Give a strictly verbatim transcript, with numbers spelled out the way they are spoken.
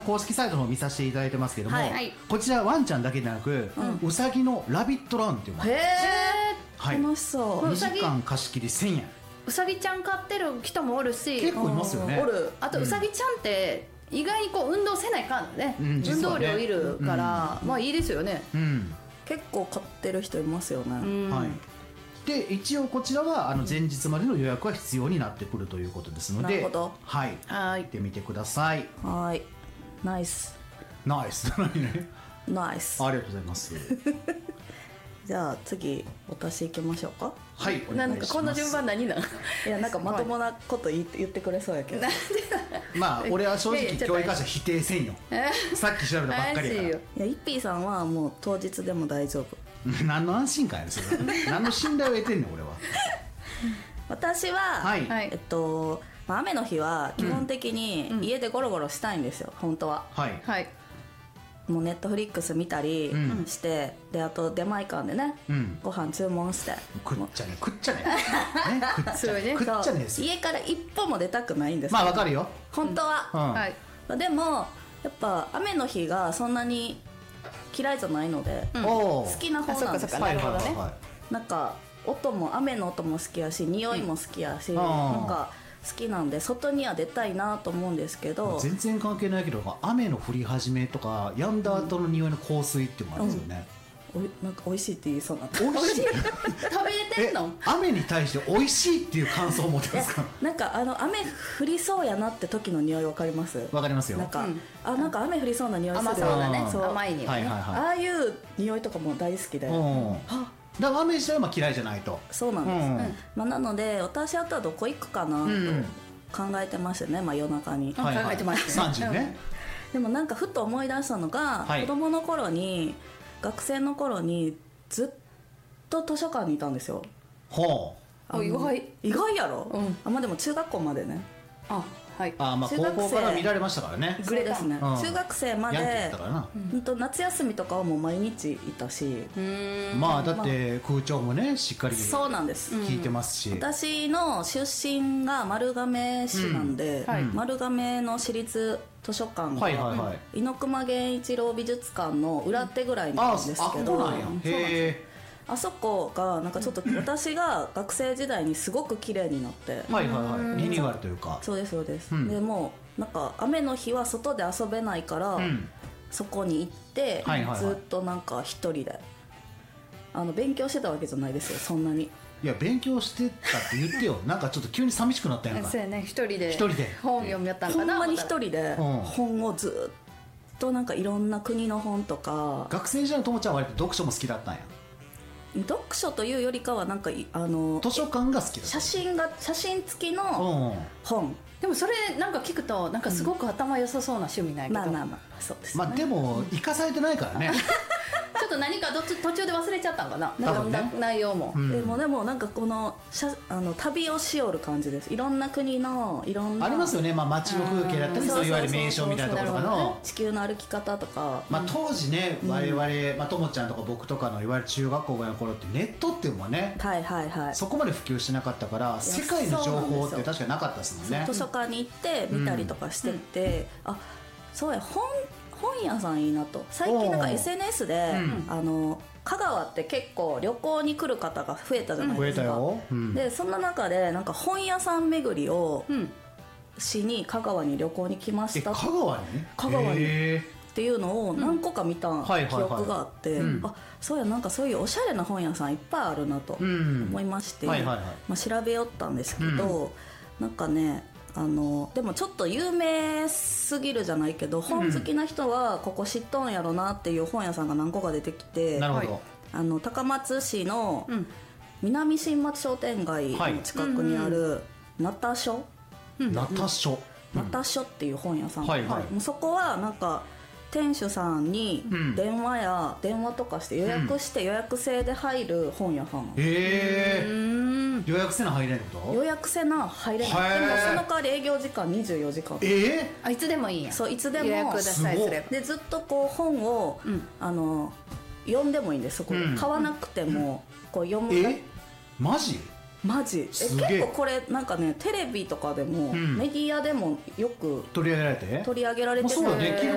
公式サイトの方見させていただいてますけども、 はいはい、 こちらワンちゃんだけでなく、うん、うさぎのラビットランっていうのがへえ、 はい、 楽しそう。 にじかん貸し切りせんえん。 うさぎちゃん飼ってる人もおるし、 結構いますよね。 おる。あとうさぎちゃんって意外にこう運動せないかんね、うん、運動量いるから、うん、まあいいですよね、 うん、結構飼ってる人いますよね、 うん、はい。で一応こちらはあの前日までの予約は必要になってくるということですので、 なるほど、 はい、 はい、 行ってみてください。 はい、ナイスナイスナイス、 ありがとうございますじゃあ次私行きましょうか。 はい、お願いします。 なんかこの順番何なん？いや、なんかまともなこと言って言ってくれそうやけどまあ俺は正直今日に関しては否定せんよさっき調べたばっかりやから。いや、イッピーさんはもう当日でも大丈夫何の安心感やねそれ何の信頼を得てんの俺は私は、はい、えっと雨の日は基本的に家でゴロゴロしたいんですよ、うん、本当は。 はい、はい、 もうネットフリックス見たりして、うん、であと出前館でね、うん、ご飯注文して食っちゃね食っちゃね食っちゃねですよ。 家から一歩も出たくないんです。 まあわかるよ本当は、うんはい、でもやっぱ雨の日がそんなに嫌いじゃないので、うん、好きな方なんですよ。 なるほどね。 なんか音も雨の音も好きやし匂いも好きやし、うん、なんか好きなんで外には出たいなと思うんですけど、 全然関係ないけど雨の降り始めとか止んだ後の匂いの香水っていうのもあるんですよね、 うんうん、おなんか美味しいって言いそうな美味しい食べれてんの？ 雨に対して美味しいっていう感想を持ってますか？ なんかあの雨降りそうやなって時の匂い分かります？ 分かりますよ。 なんか、うん、あなんか雨降りそうな匂いする。 甘そうだね。そう甘い匂いね、はいはいはい、 ああいう匂いとかも大好きで、はだから雨自体は嫌いじゃないと。 そうなんです、うんうんまあ、なので私あとはどこ行くかなと考えてましたね、まあ、夜中に、 はいはい、 考えてましたね。 さんじねでもなんかふと思い出したのが、はい、子供の頃に学生の頃にずっと図書館にいたんですよ。 ほう、意外意外やろ、うん、あまあでも中学校までね。 あはい、 あまあ高校から見られましたからね。 そうですね、うん、中学生までうん、 と夏休みとかはもう毎日いたし、 うんまあだって空調もねしっかりそうなんです聞いてますし、 うん、私の出身が丸亀市なんで、うんはい、丸亀の市立図書館が、はいはいはい、猪熊源一郎美術館の裏手ぐらいなんですけど、 うん、ああそうなんや。へーあそこがなんかちょっと私が学生時代にすごく綺麗になってはいはいはいリニューアルというか。 そうですそうです、うん、でもうなんか雨の日は外で遊べないから、うん、そこに行って、はいはいはい、ずっとなんか一人であの勉強してたわけじゃないですよそんなに。 いや勉強してたって言ってよなんかちょっと急に寂しくなったやんか。 そうやね、一人で一人で本読みやったんかな。 ほんまに一人で本をずっとなんかいろんな国の本とか。 学生時代のともちゃんは割と読書も好きだったんや。 読書というよりかはなんかあの図書館が好きだ。 写真が写真付きの本。 でもそれなんか聞くとなんかすごく頭良さそうな趣味なんやけど、 うん、まあまあまあそうですね。 まあでも生かされてないからねちょっと何かどっち途中で忘れちゃったんかな、読んだ内容も、 うん、でもでもなんかこのあの旅をしおる感じです。いろんな国のいろんなありますよね、まあ、街の風景だったりそういわゆる名所みたいなところとかの地球の歩き方とか、 まあ、当時ね、うん、我々、まあ、ともちゃんとか僕とかのいわゆる中学校ぐらいの頃ってネットっていうのはね、 はいはいはい、 そこまで普及してなかったから世界の情報って確かになかったですもんね。 図書館に行って見たりとかしてて、うん、あそうや本本屋さんいいなと。最近なんか エスエヌエス で、うん、あの香川って結構旅行に来る方が増えたじゃないですか、うん、増えたよ、うん、でそんな中でなんか本屋さん巡りをしに香川に旅行に来ました。 香川に香川にっていうのを何個か見た記憶があって、あそうやなんかそういうおしゃれな本屋さんいっぱいあるなと思いまして、まあ、調べよったんですけど、うん、なんかねあのでもちょっと有名すぎるじゃないけど本好きな人はここ知っとんやろなっていう本屋さんが何個か出てきて、 なるほど、 あの高松市の南新町商店街の近くにあるナタ書、 ナタ書ナタ書っていう本屋さん、はいはい、もうそこはなんか店主さんに電話や電話とかして予約して予約制で入る本屋さん。 へー、予約せな入れないこと？ 予約せな入れない。でもその代わり営業時間にじゅうよじかん。 えー、 あいつでもいいんや。 そういつでも予約さえすれば。 でずっとこう本を、うん、あの読んでもいいんですそこで、うん、買わなくてもこう読む。 えマジ？ マジえ結構これなんかねテレビとかでも、うん、メディアでもよく取り上げられて取り上げられてて、 そうだね、